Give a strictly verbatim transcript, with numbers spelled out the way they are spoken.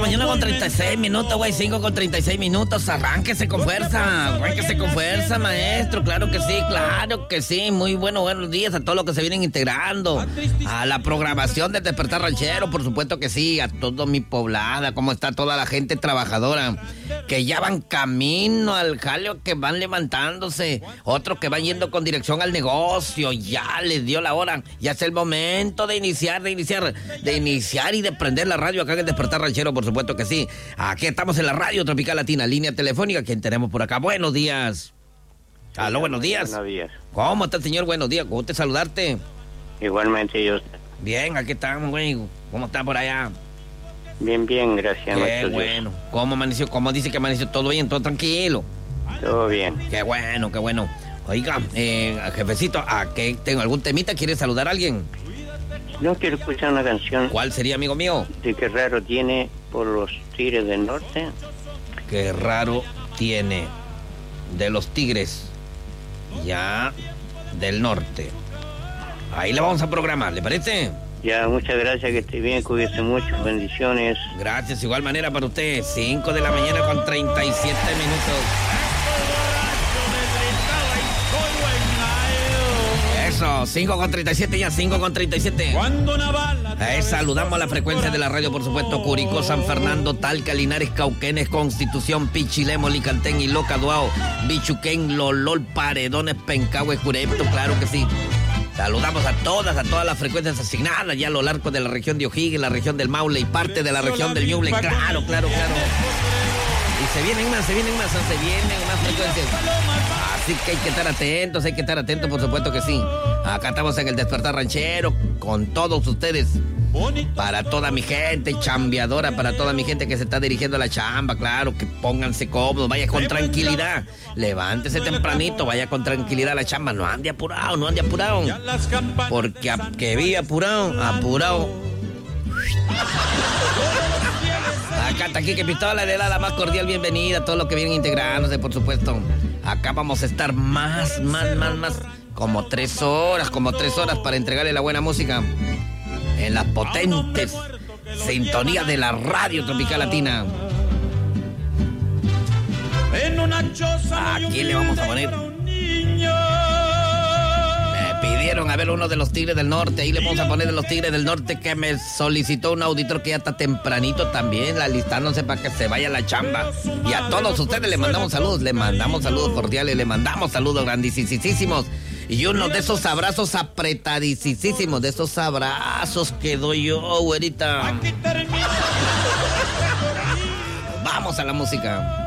mañana con treinta y seis minutos, güey. cinco con treinta y seis minutos. Arránquese con fuerza. Arránquese con fuerza, maestro. Claro que sí, claro que sí. Muy bueno, buenos días a todos los que se vienen integrando a la programación del Despertar Ranchero. Por supuesto que sí. A toda mi poblada. Cómo está toda la gente trabajadora. Que ya van camino al jaleo, que van levantándose. Otros que van yendo con dirección al negocio. Ya les dio la hora. Ya es el momento de iniciar, de iniciar, de iniciar y de prender la radio acá en el Despertar Ranchero, por supuesto que sí. Aquí estamos en la Radio Tropical Latina, línea telefónica. ¿Quién tenemos por acá? Buenos días. Sí, aló, buenos días. Buenos días. ¿Cómo está, señor? Buenos días. ¿Cómo te saludarte? Igualmente yo. Bien, aquí estamos, güey. ¿Cómo está por allá? Bien, bien, gracias. Qué bueno. Dios. ¿Cómo amaneció? ¿Cómo dice que amaneció? ¿Todo bien? ¿Todo tranquilo? Todo bien. Qué bueno, qué bueno. Oiga, eh, jefecito, ¿a qué tengo algún temita? ¿Quieres saludar a alguien? Yo quiero escuchar una canción. ¿Cuál sería, amigo mío? De Qué Raro Tiene por los Tigres del Norte. Qué Raro Tiene de los Tigres ya del Norte. Ahí le vamos a programar, ¿le parece? Ya, muchas gracias, que esté bien, cuídese mucho, bendiciones. Gracias, igual manera para usted. cinco de la mañana con treinta y siete minutos. Eso, cinco con treinta y siete ya, cinco con treinta y siete. Eh, saludamos a la frecuencia de la radio, por supuesto, Curicó, San Fernando, Talca, Linares, Cauquenes, Constitución, Pichilemo, Licantén, Iloca, Duao, Bichuquén, Lolol, Paredones, Pencahue, Curepto, claro que sí. Saludamos a todas, a todas las frecuencias asignadas ya a lo largo de la región de O'Higgins, la región del Maule y parte de la región del Ñuble. Claro, claro, claro. Y se vienen más, se vienen más, se vienen más frecuencias. Así que hay que estar atentos, hay que estar atentos, por supuesto que sí. Acá estamos en el Despertar Ranchero con todos ustedes. Para toda mi gente chambeadora, para toda mi gente que se está dirigiendo a la chamba, claro, que pónganse cómodos, vaya con tranquilidad. Levántese tempranito, vaya con tranquilidad a la chamba. No ande apurado, no ande apurado. Porque a, que vi apurado, apurado. Acá está aquí que Pistola le da la más cordial bienvenida a todos los que vienen integrándose, por supuesto. Acá vamos a estar más, más, más, más, como tres horas, como tres horas para entregarle la buena música en las potentes sintonías de la Radio Tropical Latina. Aquí le vamos a poner. Me pidieron a ver uno de los Tigres del Norte. Ahí le vamos a poner de los Tigres del Norte, que me solicitó un auditor que ya está tempranito también, alistándose para que se vaya a la chamba. Y a todos ustedes le mandamos saludos, le mandamos saludos cordiales, le mandamos saludos grandísimos. Y uno de esos abrazos apretadísimos, de esos abrazos que doy yo, güerita. Vamos a la música.